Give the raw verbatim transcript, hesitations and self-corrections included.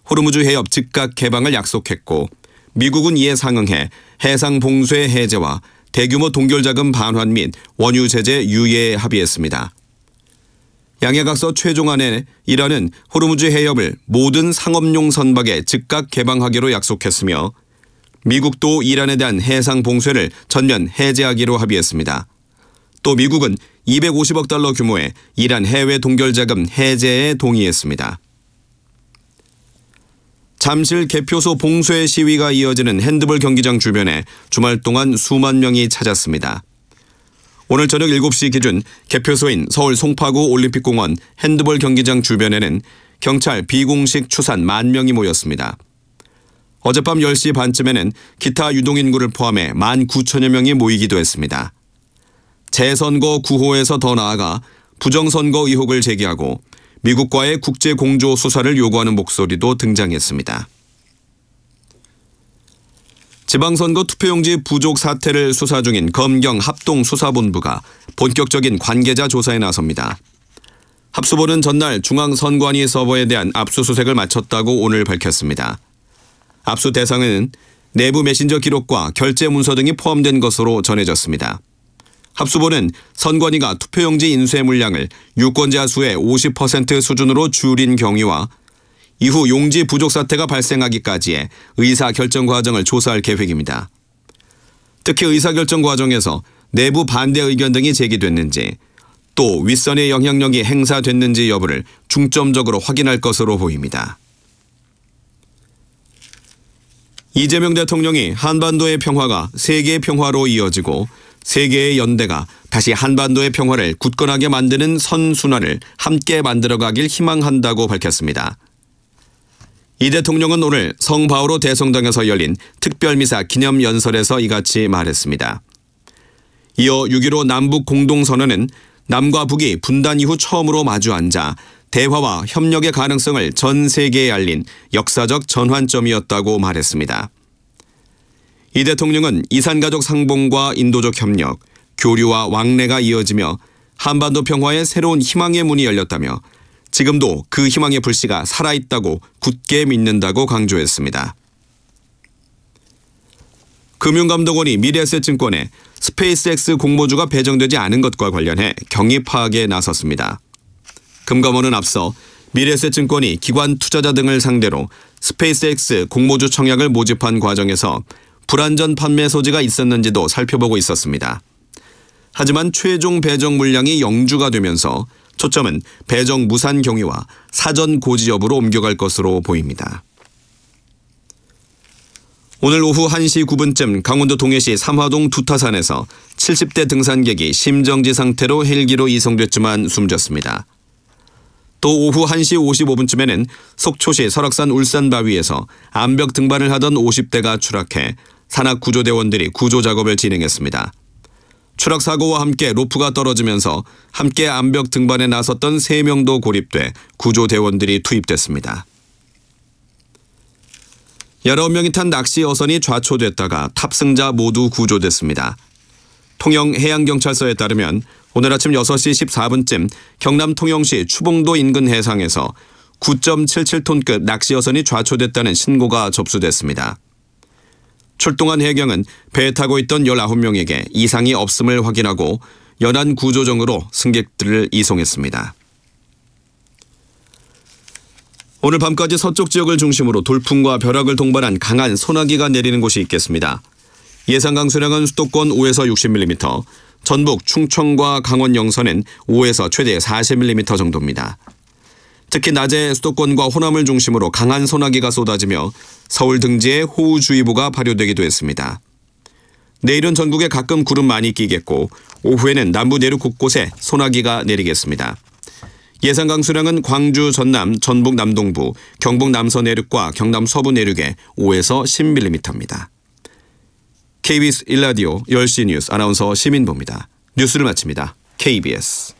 호르무즈 해협 즉각 개방을 약속했고 미국은 이에 상응해 해상 봉쇄 해제와 대규모 동결자금 반환 및 원유 제재 유예에 합의했습니다. 양해 각서 최종안에 이란은 호르무즈 해협을 모든 상업용 선박에 즉각 개방하기로 약속했으며 미국도 이란에 대한 해상 봉쇄를 전면 해제하기로 합의했습니다. 또 미국은 이백오십억 달러 규모의 이란 해외 동결자금 해제에 동의했습니다. 잠실 개표소 봉쇄 시위가 이어지는 핸드볼 경기장 주변에 주말 동안 수만 명이 찾았습니다. 오늘 저녁 일곱 시 기준 개표소인 서울 송파구 올림픽공원 핸드볼 경기장 주변에는 경찰 비공식 추산 만 명이 모였습니다. 어젯밤 열 시 반쯤에는 기타 유동인구를 포함해 만 구천여 명이 모이기도 했습니다. 재선거 구호에서 더 나아가 부정선거 의혹을 제기하고 미국과의 국제 공조 수사를 요구하는 목소리도 등장했습니다. 지방선거 투표용지 부족 사태를 수사 중인 검경 합동수사본부가 본격적인 관계자 조사에 나섭니다. 합수본은 전날 중앙선관위 서버에 대한 압수수색을 마쳤다고 오늘 밝혔습니다. 압수 대상은 내부 메신저 기록과 결제 문서 등이 포함된 것으로 전해졌습니다. 합수본은 선관위가 투표용지 인쇄 물량을 유권자 수의 오십 퍼센트 수준으로 줄인 경위와 이후 용지 부족 사태가 발생하기까지의 의사결정 과정을 조사할 계획입니다. 특히 의사결정 과정에서 내부 반대 의견 등이 제기됐는지 또 윗선의 영향력이 행사됐는지 여부를 중점적으로 확인할 것으로 보입니다. 이재명 대통령이 한반도의 평화가 세계의 평화로 이어지고 세계의 연대가 다시 한반도의 평화를 굳건하게 만드는 선순환을 함께 만들어가길 희망한다고 밝혔습니다. 이 대통령은 오늘 성바오로 대성당에서 열린 특별미사 기념연설에서 이같이 말했습니다. 이어 육 일오 남북 공동선언은 남과 북이 분단 이후 처음으로 마주 앉아 대화와 협력의 가능성을 전 세계에 알린 역사적 전환점이었다고 말했습니다. 이 대통령은 이산가족 상봉과 인도적 협력, 교류와 왕래가 이어지며 한반도 평화의 새로운 희망의 문이 열렸다며 지금도 그 희망의 불씨가 살아있다고 굳게 믿는다고 강조했습니다. 금융감독원이 미래에셋증권에 스페이스X 공모주가 배정되지 않은 것과 관련해 경위 파악에 나섰습니다. 금감원은 앞서 미래에셋증권이 기관 투자자 등을 상대로 스페이스X 공모주 청약을 모집한 과정에서 불안전 판매 소지가 있었는지도 살펴보고 있었습니다. 하지만 최종 배정 물량이 영주가 되면서 초점은 배정 무산 경위와 사전 고지 여부로 옮겨갈 것으로 보입니다. 오늘 오후 한 시 구 분쯤 강원도 동해시 삼화동 두타산에서 칠십 대 등산객이 심정지 상태로 헬기로 이송됐지만 숨졌습니다. 또 오후 한 시 오십오 분쯤에는 속초시 설악산 울산바위에서 암벽 등반을 하던 오십 대가 추락해 산악구조대원들이 구조 작업을 진행했습니다. 추락 사고와 함께 로프가 떨어지면서 함께 암벽 등반에 나섰던 세 명도 고립돼 구조대원들이 투입됐습니다. 열아홉 명이 탄 낚시 어선이 좌초됐다가 탑승자 모두 구조됐습니다. 통영해양경찰서에 따르면 오늘 아침 여섯 시 십사 분쯤 경남 통영시 추봉도 인근 해상에서 구 점 칠칠 톤급 낚시 어선이 좌초됐다는 신고가 접수됐습니다. 출동한 해경은 배에 타고 있던 열아홉 명에게 이상이 없음을 확인하고 연안 구조정으로 승객들을 이송했습니다. 오늘 밤까지 서쪽 지역을 중심으로 돌풍과 벼락을 동반한 강한 소나기가 내리는 곳이 있겠습니다. 예상 강수량은 수도권 오에서 육십 밀리미터, 전북, 충청과 강원 영서는 오에서 최대 사십 밀리미터 정도입니다. 특히 낮에 수도권과 호남을 중심으로 강한 소나기가 쏟아지며 서울 등지에 호우주의보가 발효되기도 했습니다. 내일은 전국에 가끔 구름 많이 끼겠고 오후에는 남부 내륙 곳곳에 소나기가 내리겠습니다. 예상 강수량은 광주 전남, 전북 남동부, 경북 남서 내륙과 경남 서부 내륙에 오에서 십 밀리미터입니다. 케이비에스 일 라디오 열 시 뉴스 아나운서 시민보입니다. 뉴스를 마칩니다. 케이비에스